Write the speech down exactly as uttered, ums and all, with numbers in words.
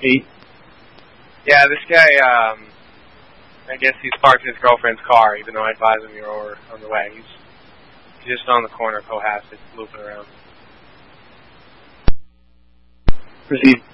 Eight. Yeah, this guy, um, I guess he's parked in his girlfriend's car, even though I advised him you were on the way. He's, he's just on the corner of Cohasset, looping around. Proceed.